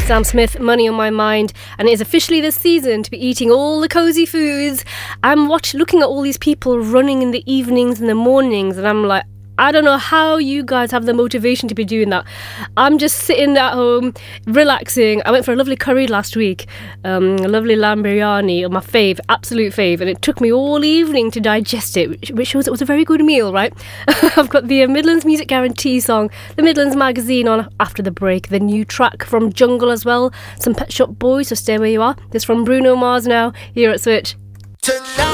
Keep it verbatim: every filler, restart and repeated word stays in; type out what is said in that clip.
Sam Smith, Money on My Mind, and it is officially this season to be eating all the cosy foods. I'm watch, looking at all these people running in the evenings and the mornings, and I'm like, I don't know how you guys have the motivation to be doing that. I'm just sitting at home, relaxing. I went for a lovely curry last week, um, a lovely lamb biryani, my fave, absolute fave, and it took me all evening to digest it, which, which shows it was a very good meal, right? I've got the uh, Midlands Music Guarantee song, the Midlands Magazine on after the break, the new track from Jungle as well, some Pet Shop Boys, so stay where you are. This from Bruno Mars now, here at Switch. Tonight.